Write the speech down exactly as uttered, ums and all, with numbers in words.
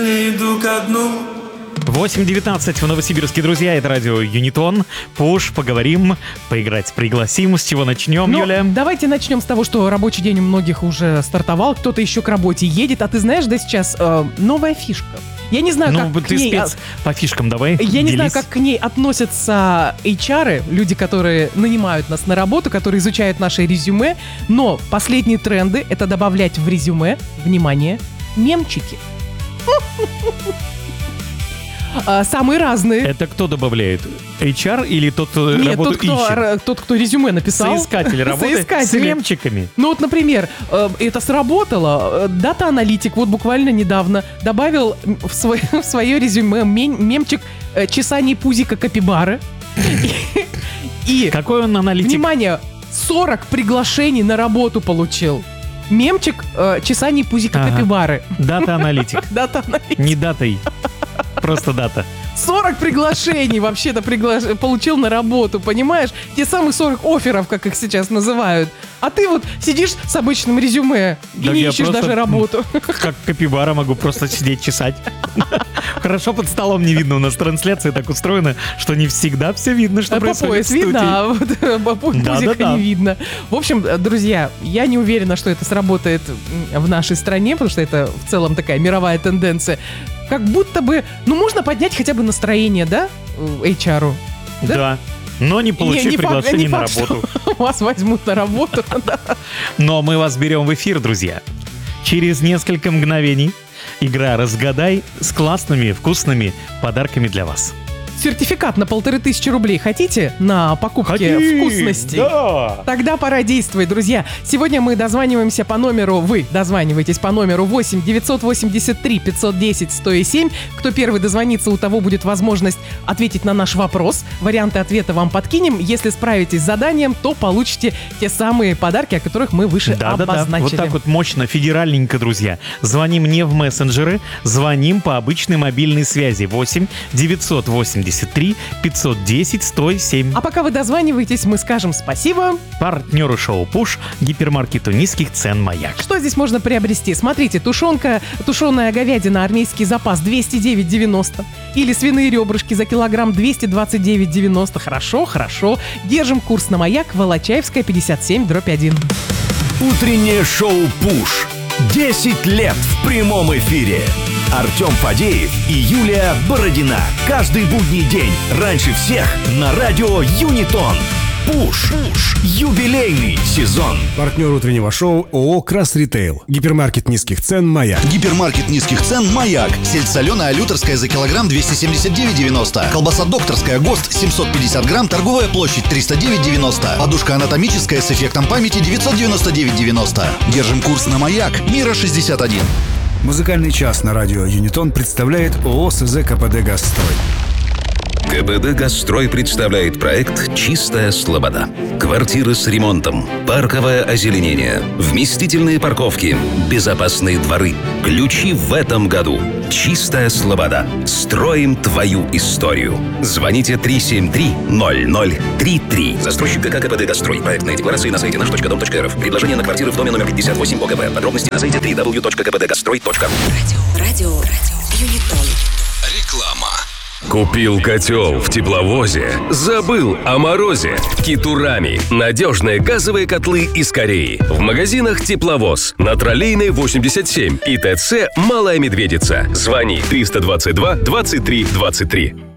Иду ко дну. восемь девятнадцать в Новосибирске, друзья, это радио Юнитон. Пуш, поговорим, поиграть пригласим. С чего начнем, Ну, Юля? давайте начнем с того, что рабочий день у многих уже стартовал, кто-то еще к работе едет, а ты знаешь, да, сейчас э, новая фишка. Я не знаю, Ну, как к ты ней... спец по фишкам давай, Я не знаю, делись. как к ней относятся эйч ар, люди, которые нанимают нас на работу, которые изучают наше резюме, но последние тренды — это добавлять в резюме, внимание, мемчики. А, Самые разные. Это кто добавляет? эйч ар или тот, кто Нет, работу тот кто, ищет? р- тот, кто резюме написал. Соискатель работы с Соискатели. мемчиками. Ну вот, например, э, это сработало. Э, Дата-аналитик вот буквально недавно добавил в свое, в свое резюме мем- мемчик э, чесание пузика капибары. И, Какой он аналитик? внимание, сорок приглашений на работу получил. Мемчик э, чесание пузика Ага. капибары. Дата-аналитик. Дата-аналитик. Не датой. Просто дата. сорок приглашений вообще-то пригла- получил на работу, понимаешь? Те самые сорок офферов, как их сейчас называют. А ты вот сидишь с обычным резюме и Так не я ищешь просто, даже работу. Как капибара могу просто сидеть чесать. Хорошо под столом не видно. У нас трансляция так устроена, что не всегда все видно, что По происходит в пояс студии. видно, а вот э, по пу- Да, пузика да, да. не видно. В общем, э, друзья, я не уверена, что это сработает м, в нашей стране, потому что это в целом такая мировая тенденция. Как будто бы, ну, можно поднять хотя бы настроение, да, э, эйч ар? Да? Да. Но не получив Не- не факт- приглашение не на факт, что работу. Вас возьмут на работу. да. Но мы вас берем в эфир, друзья. Через несколько мгновений игра «Разгадай» с классными, вкусными подарками для вас. Сертификат на полторы тысячи рублей хотите на покупке вкусностей? Да! Тогда пора действовать, друзья. Сегодня мы дозваниваемся по номеру, вы дозваниваетесь по номеру восемь девятьсот восемьдесят три пятьсот десять сто семь. Кто первый дозвонится, у того будет возможность ответить на наш вопрос. Варианты ответа вам подкинем. Если справитесь с заданием, то получите те самые подарки, о которых мы выше Да-да-да, обозначили. вот так вот мощно, федеральненько, друзья. Звоним не в мессенджеры, звоним по обычной мобильной связи. восемь девятьсот восемьдесят три пятьсот десять сто семь. А пока вы дозваниваетесь, мы скажем спасибо. Партнеру шоу «Пуш», гипермаркету низких цен «Маяк». Что здесь можно приобрести? Смотрите, тушенка, тушеная говядина «Армейский запас» двести девять девяносто. Или свиные ребрышки за килограмм двести двадцать девять девяносто. Хорошо, хорошо. Держим курс на «Маяк», Волочаевская, пятьдесят семь, дробь один. Утреннее шоу «Пуш». десять лет в прямом эфире. Артем Фадеев и Юлия Бородина. Каждый будний день раньше всех на радио Юнитон. Пуш. Пуш. Юбилейный сезон. Партнер утреннего шоу ООО «Крас Ритейл». Гипермаркет низких цен «Маяк». Гипермаркет низких цен «Маяк». Сельдь соленая лютерская за килограмм двести семьдесят девять девяносто. Колбаса докторская ГОСТ семьсот пятьдесят грамм, торговая площадь триста девять девяносто. Подушка анатомическая с эффектом памяти девятьсот девяносто девять девяносто. Держим курс на «Маяк». Мира шестьдесят один. Музыкальный час на радио Юнитон представляет ООО СЗ КПД «Газстрой». КПД «Газстрой» представляет проект «Чистая слобода». Квартиры с ремонтом, парковое озеленение, вместительные парковки, безопасные дворы. Ключи в этом году. «Чистая слобода». Строим твою историю. Звоните три семь три ноль ноль три три. Застройщик ГК КПД «Газстрой». Проектные декларации на сайте наш точка дом точка рф. Предложение на квартиры в доме номер пятьдесят восемь ОКБ. Подробности на сайте дабл ю дабл ю дабл ю точка ка пэ дэ газстрой точка ру. Радио, радио, радио, Юнитон. Реклама. Купил котел в тепловозе, забыл о морозе. Китурами. Надежные газовые котлы из Кореи. В магазинах «Тепловоз», на Троллейной восемьдесят семь и ТЦ «Малая Медведица». Звони триста двадцать два двадцать три двадцать три.